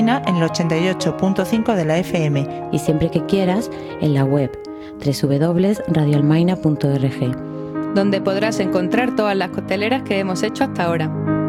en el 88.5 de la FM. Y siempre que quieras, en la web www.radioalmaina.org, donde podrás encontrar todas las cocteleras que hemos hecho hasta ahora.